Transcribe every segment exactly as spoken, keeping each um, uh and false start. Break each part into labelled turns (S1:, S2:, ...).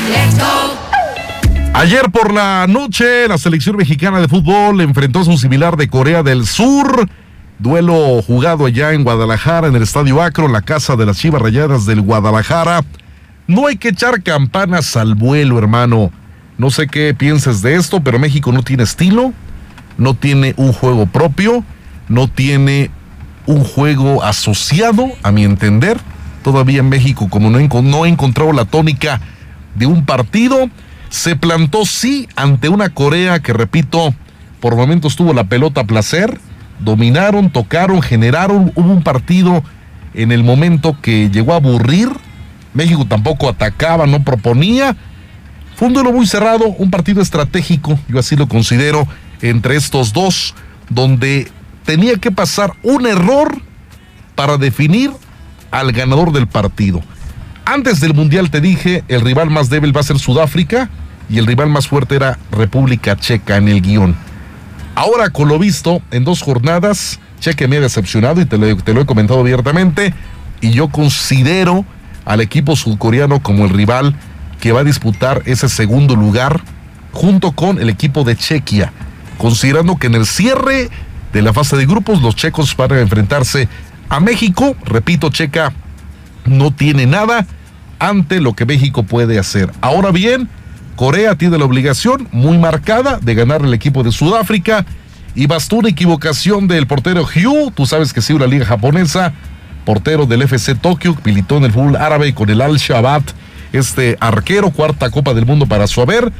S1: Ayer por la noche, la selección mexicana de fútbol enfrentó a su similar de Corea del Sur. Duelo jugado allá en Guadalajara, en el Estadio Akron, la casa de las Chivas Rayadas del Guadalajara. No hay que echar campanas al vuelo, hermano. No sé qué pienses de esto, pero México no tiene estilo, no tiene un juego propio, no tiene un juego asociado, a mi entender. Todavía en México, como no, enco- no ha encontrado la tónica de un partido, se plantó sí ante una Corea que, repito, por momentos tuvo la pelota a placer, dominaron, tocaron, generaron, hubo un partido en el momento que llegó a aburrir. México tampoco atacaba, no proponía. Fue un duelo muy cerrado, un partido estratégico, yo así lo considero, entre estos dos, donde tenía que pasar un error para definir al ganador del partido. Antes del Mundial te dije, el rival más débil va a ser Sudáfrica y el rival más fuerte era República Checa en el guión. Ahora, con lo visto, en dos jornadas, Checa me ha decepcionado y te lo, te lo he comentado abiertamente, y yo considero al equipo sudcoreano como el rival que va a disputar ese segundo lugar junto con el equipo de Chequia, considerando que en el cierre de la fase de grupos los checos van a enfrentarse a México. Repito, Checa no tiene nada ante lo que México puede hacer. Ahora bien, Corea tiene la obligación muy marcada de ganar el equipo de Sudáfrica, y bastó una equivocación del portero Hyu. Tú sabes que sigue la liga japonesa, portero del F C Tokio, militó en el fútbol árabe con el Al-Shabaab, este arquero, cuarta Copa del Mundo para su haber.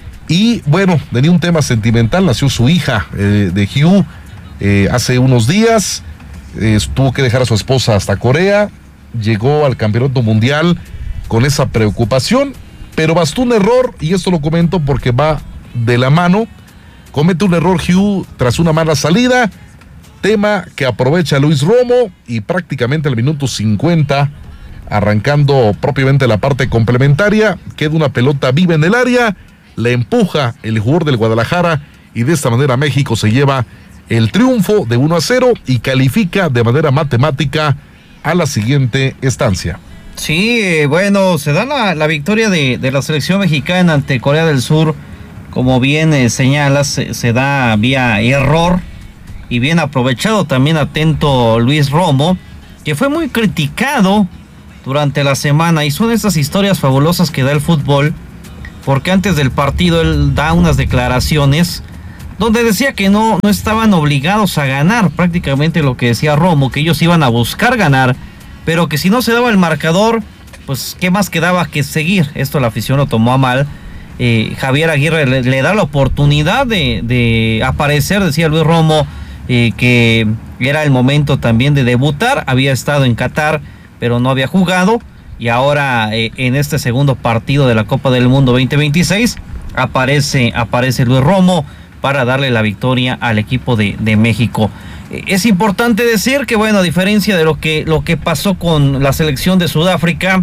S1: Y bueno, tenía un tema sentimental, nació su hija eh, de Hyu eh, hace unos días, eh, tuvo que dejar a su esposa hasta Corea, llegó al campeonato mundial con esa preocupación, pero bastó un error, y esto lo comento porque va de la mano. Comete un error Hyu tras una mala salida, tema que aprovecha Luis Romo, y prácticamente al minuto cincuenta, arrancando propiamente la parte complementaria, queda una pelota viva en el área, le empuja el jugador del Guadalajara, y de esta manera México se lleva el triunfo de uno a cero y califica de manera matemática a la siguiente estancia.
S2: Sí, eh, bueno, se da la, la victoria de, de la selección mexicana ante Corea del Sur. Como bien eh, señalas, se, se da vía error, y bien aprovechado también, atento Luis Romo, que fue muy criticado durante la semana, y son estas historias fabulosas que da el fútbol, porque antes del partido él da unas declaraciones donde decía que no, no estaban obligados a ganar, prácticamente lo que decía Romo, que ellos iban a buscar ganar, pero que si no se daba el marcador, pues qué más quedaba que seguir. Esto la afición lo tomó a mal. Eh, Javier Aguirre le, le da la oportunidad de, de aparecer, decía Luis Romo, eh, que era el momento también de debutar. Había estado en Qatar, pero no había jugado, y ahora eh, en este segundo partido de la Copa del Mundo veinte veintiséis aparece, aparece Luis Romo para darle la victoria al equipo de, de México. Eh, es importante decir que, bueno, a diferencia de lo que, lo que pasó con la selección de Sudáfrica,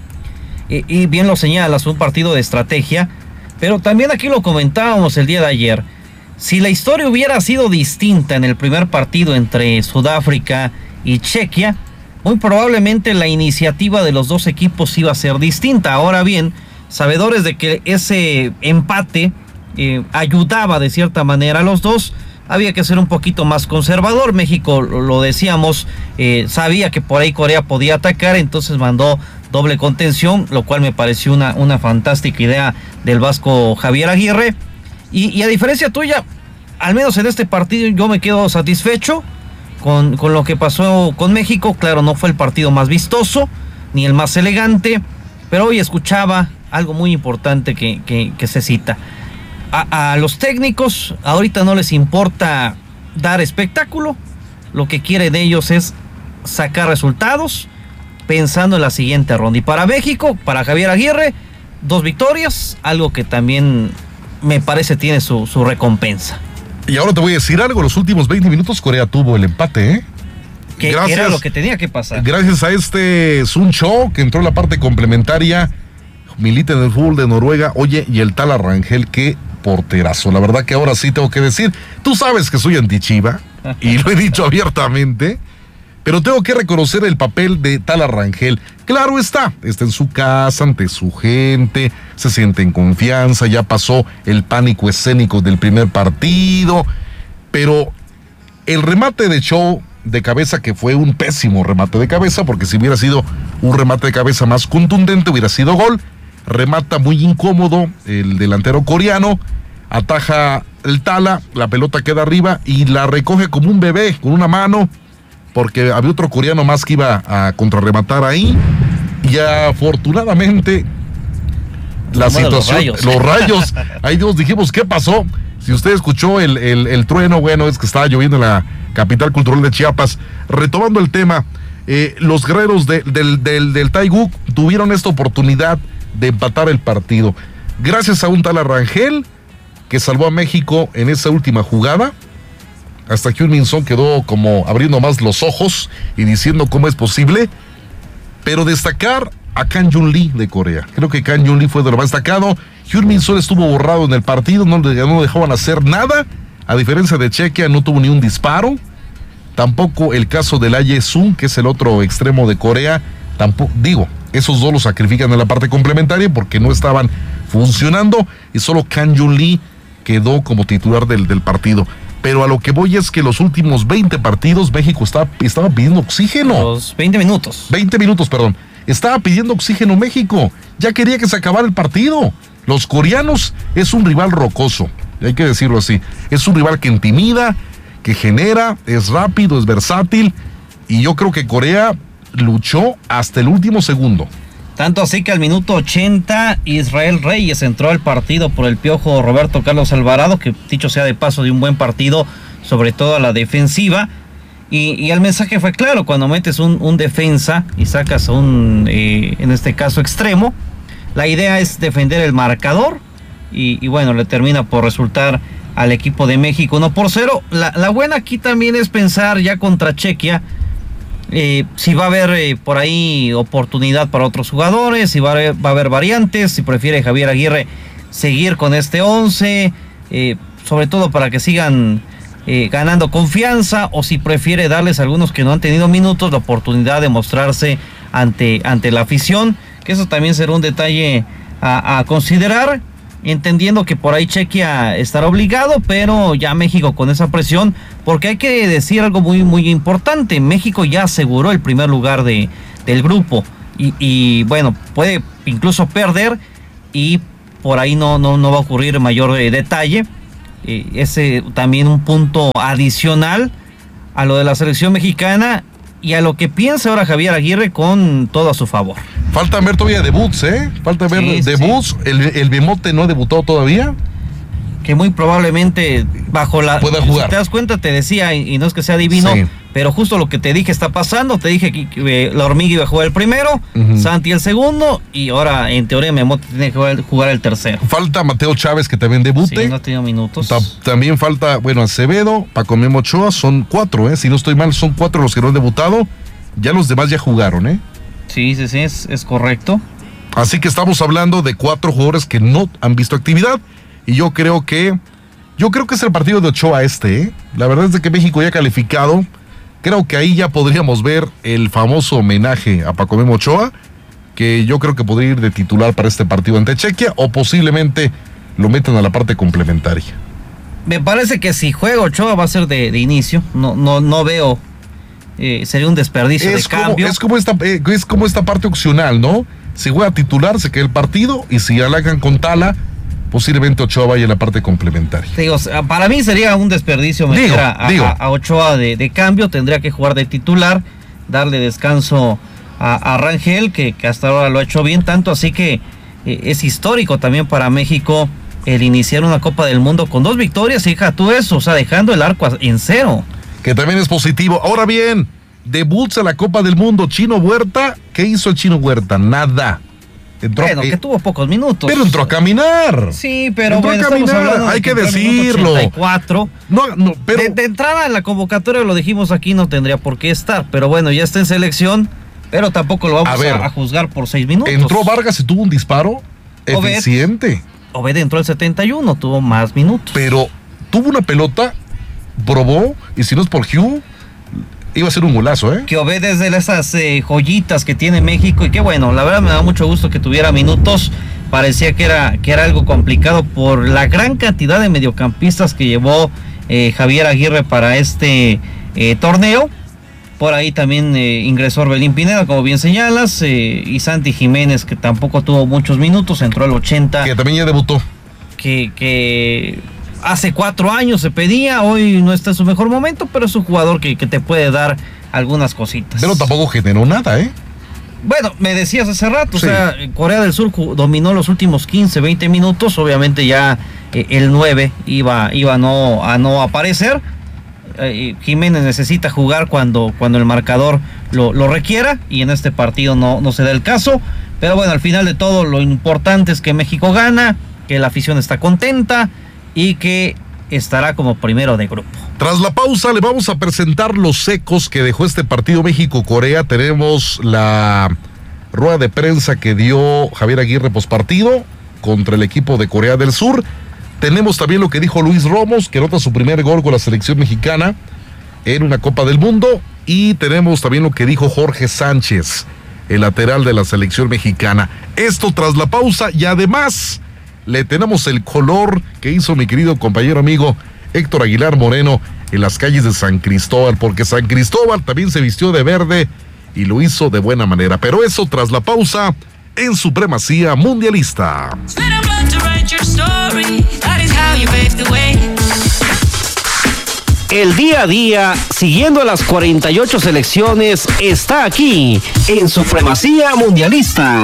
S2: eh, y bien lo señalas, un partido de estrategia, pero también aquí lo comentábamos el día de ayer. Si la historia hubiera sido distinta en el primer partido entre Sudáfrica y Chequia, muy probablemente la iniciativa de los dos equipos iba a ser distinta. Ahora bien, sabedores de que ese empate eh, ayudaba de cierta manera a los dos, había que ser un poquito más conservador. México, lo decíamos, eh, sabía que por ahí Corea podía atacar, entonces mandó doble contención, lo cual me pareció una, una fantástica idea del vasco Javier Aguirre. Y, y a diferencia tuya, al menos en este partido yo me quedo satisfecho con, con lo que pasó con México. Claro, no fue el partido más vistoso, ni el más elegante, pero hoy escuchaba algo muy importante que, que, que se cita. A, a los técnicos ahorita no les importa dar espectáculo, lo que quiere de ellos es sacar resultados pensando en la siguiente ronda. Y para México, para Javier Aguirre, dos victorias, algo que también me parece tiene su, su recompensa.
S1: Y ahora te voy a decir algo, los últimos veinte minutos Corea tuvo el empate, ¿eh?
S2: Que gracias, era lo que tenía que pasar.
S1: Gracias a este Sun Cho, que entró en la parte complementaria, milita en el fútbol de Noruega. Oye, y el tal Arrangel, qué porterazo. La verdad que ahora sí tengo que decir, tú sabes que soy anti-Chiva, y lo he dicho abiertamente, Pero tengo que reconocer el papel de Tala Rangel. Claro está, está en su casa, ante su gente, se siente en confianza, ya pasó el pánico escénico del primer partido, pero el remate de Show de cabeza, que fue un pésimo remate de cabeza, porque si hubiera sido un remate de cabeza más contundente, hubiera sido gol. Remata muy incómodo el delantero coreano, ataja el Tala, la pelota queda arriba y la recoge como un bebé, con una mano, porque había otro coreano más que iba a contrarrematar ahí, y afortunadamente la situación, los rayos, los rayos ahí nos dijimos, ¿qué pasó? Si usted escuchó el, el, el trueno, bueno, es que estaba lloviendo en la capital cultural de Chiapas. Retomando el tema, eh, los guerreros de, del, del, del Taeguk tuvieron esta oportunidad de empatar el partido, gracias a un Tala Rangel que salvó a México en esa última jugada. Hasta que Heung-min Son quedó como abriendo más los ojos y diciendo cómo es posible. Pero destacar a Kang Jun Lee de Corea. Creo que Kang Jun Lee fue de lo más destacado. Heung-min Son estuvo borrado en el partido, no le no dejaban hacer nada. A diferencia de Chequia, no tuvo ni un disparo. Tampoco el caso de Lee Sun, que es el otro extremo de Corea. Tampoco, digo, esos dos los sacrifican en la parte complementaria porque no estaban funcionando. Y solo Kang Jun Lee quedó como titular del, del partido. Pero a lo que voy es que los últimos veinte partidos México estaba, estaba pidiendo oxígeno.
S2: Los veinte minutos.
S1: veinte minutos, perdón. Estaba pidiendo oxígeno México. Ya quería que se acabara el partido. Los coreanos es un rival rocoso, hay que decirlo así. Es un rival que intimida, que genera, es rápido, es versátil. Y yo creo que Corea luchó hasta el último segundo.
S2: Tanto así que al minuto ochenta Israel Reyes entró al partido por el piojo Roberto Carlos Alvarado, que dicho sea de paso de un buen partido, sobre todo a la defensiva. Y, y el mensaje fue claro: cuando metes un, un defensa y sacas a un, eh, en este caso, extremo, la idea es defender el marcador. Y, y bueno, le termina por resultar al equipo de México uno por cero. La, la buena aquí también es pensar ya contra Chequia. Eh, si va a haber eh, por ahí oportunidad para otros jugadores, si va a haber, va a haber variantes, si prefiere Javier Aguirre seguir con este once, eh, sobre todo para que sigan eh, ganando confianza, o si prefiere darles a algunos que no han tenido minutos la oportunidad de mostrarse ante, ante la afición, que eso también será un detalle a, a considerar, entendiendo que por ahí Chequia estará obligado, pero ya México con esa presión, porque hay que decir algo muy muy importante: México ya aseguró el primer lugar de, del grupo, y, y bueno, puede incluso perder, y por ahí no, no, no va a ocurrir mayor eh, detalle. Eh, ese también un punto adicional a lo de la selección mexicana y a lo que piensa ahora Javier Aguirre, con todo a su favor.
S1: Falta ver todavía debuts, ¿eh? Falta ver sí, debuts. Sí. El, el Bemote no ha debutado todavía.
S2: Que muy probablemente bajo la...
S1: pueda jugar.
S2: Si te das cuenta, te decía, y, y no es que sea divino, sí, pero justo lo que te dije está pasando. Te dije que, que la Hormiga iba a jugar el primero, uh-huh. Santi el segundo, y ahora en teoría Memote tiene que jugar, jugar el tercero. Falta
S1: Mateo Chávez, que también debute.
S2: Sí, no ha tenido minutos.
S1: Ta- también falta, bueno, Acevedo, Paco Memo Ochoa, son cuatro, ¿eh? Si no estoy mal, son cuatro los que no han debutado. Ya los demás ya jugaron, ¿eh?
S2: Sí, sí, sí, es, es correcto.
S1: Así que estamos hablando de cuatro jugadores que no han visto actividad. Y yo creo que, yo creo que es el partido de Ochoa este, ¿eh? La verdad es de que México ya ha calificado. Creo que ahí ya podríamos ver el famoso homenaje a Paco Memo Ochoa, que yo creo que podría ir de titular para este partido ante Chequia, o posiblemente lo metan a la parte complementaria.
S2: Me parece que si juega Ochoa va a ser de, de inicio. No, no, no veo. Eh, sería un desperdicio
S1: es
S2: de
S1: como,
S2: cambio.
S1: Es como, esta, eh, es como esta parte opcional, ¿no? Si juega titular, se queda el partido, y si alagan con Tala, posiblemente Ochoa vaya a la parte complementaria.
S2: Digo, para mí sería un desperdicio meter digo, a, digo. A, a Ochoa de, de cambio. Tendría que jugar de titular, darle descanso a, a Rangel, que, que hasta ahora lo ha hecho bien, tanto así que eh, es histórico también para México el iniciar una Copa del Mundo con dos victorias. Hija, tú eso, o sea, dejando el arco en cero.
S1: Que también es positivo. Ahora bien, debuts a la Copa del Mundo, Chino Huerta. ¿Qué hizo el Chino Huerta? Nada.
S2: Entró, bueno, eh, que tuvo pocos minutos.
S1: Pero entró a caminar.
S2: Sí, pero
S1: entró
S2: bueno,
S1: a caminar, hay que, que decirlo.
S2: ochenta y cuatro.
S1: No, no, pero...
S2: de, de entrada en la convocatoria, lo dijimos aquí, no tendría por qué estar. Pero bueno, ya está en selección, pero tampoco lo vamos a, ver, a, a juzgar por seis minutos.
S1: Entró Vargas y tuvo un disparo Obed, eficiente.
S2: Obed entró el setenta y uno, tuvo más minutos.
S1: Pero tuvo una pelota, probó, y si no es por Hugh, Iba a ser un golazo, ¿eh?
S2: Que Obed es de esas eh, joyitas que tiene México y que bueno, la verdad me da mucho gusto que tuviera minutos. Parecía que era, que era algo complicado por la gran cantidad de mediocampistas que llevó eh, Javier Aguirre para este eh, torneo. Por ahí también eh, ingresó Orbelín Pineda, como bien señalas, eh, y Santi Jiménez, que tampoco tuvo muchos minutos, entró al ochenta.
S1: Que también ya debutó.
S2: Que, que hace cuatro años se pedía, hoy no está en su mejor momento, pero es un jugador que, que te puede dar algunas cositas.
S1: Pero tampoco generó nada, ¿eh?
S2: Bueno, me decías hace rato,
S1: sí.
S2: O sea, Corea del Sur dominó los últimos quince, veinte minutos, obviamente ya eh, el nueve iba, iba a, no, a no aparecer. Eh, Jiménez necesita jugar cuando, cuando el marcador lo, lo requiera y en este partido no, no se da el caso, pero bueno, al final de todo lo importante es que México gana, que la afición está contenta y que estará como primero de grupo.
S1: Tras la pausa le vamos a presentar los ecos que dejó este partido México-Corea. Tenemos la rueda de prensa que dio Javier Aguirre pospartido contra el equipo de Corea del Sur. Tenemos también lo que dijo Luis Romos, que anota su primer gol con la selección mexicana en una Copa del Mundo. Y tenemos también lo que dijo Jorge Sánchez, el lateral de la selección mexicana. Esto tras la pausa y además le tenemos el color que hizo mi querido compañero amigo Héctor Aguilar Moreno en las calles de San Cristóbal, porque San Cristóbal también se vistió de verde y lo hizo de buena manera. Pero eso tras la pausa en Supremacía Mundialista.
S3: El día a día, siguiendo a las cuarenta y ocho selecciones, está aquí en Supremacía Mundialista.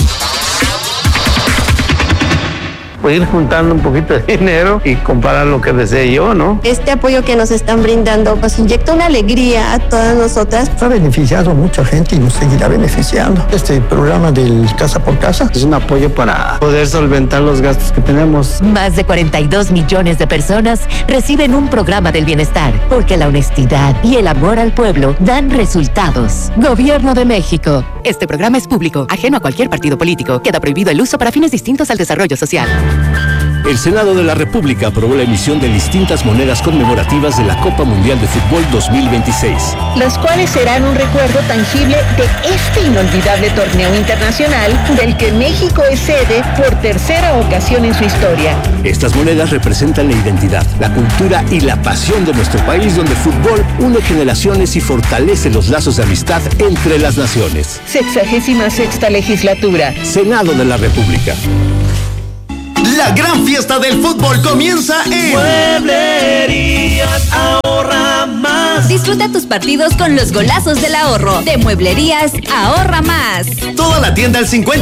S4: Ir juntando un poquito de dinero y comprar lo que desee yo, ¿no?
S5: Este apoyo que nos están brindando pues inyecta una alegría a todas nosotras.
S6: Ha beneficiado a mucha gente y nos seguirá beneficiando. Este programa del Casa por Casa
S4: es un apoyo para poder solventar los gastos que tenemos.
S7: Más de cuarenta y dos millones de personas reciben un programa del bienestar, porque la honestidad y el amor al pueblo dan resultados. Gobierno de México. Este programa es público, ajeno a cualquier partido político. Queda prohibido el uso para fines distintos al desarrollo social.
S8: El Senado de la República aprobó la emisión de distintas monedas conmemorativas de la Copa Mundial de Fútbol dos mil veintiséis.
S9: Las cuales serán un recuerdo tangible de este inolvidable torneo internacional del que México es sede por tercera ocasión en su historia.
S8: Estas monedas representan la identidad, la cultura y la pasión de nuestro país, donde el fútbol une generaciones y fortalece los lazos de amistad entre las naciones.
S9: Sexagésima sexta legislatura.
S8: Senado de la República.
S10: La gran fiesta del fútbol comienza en
S11: Mueblerías Ahorra Más.
S12: Disfruta tus partidos con los golazos del ahorro de Mueblerías Ahorra Más.
S10: Toda la tienda al cincuenta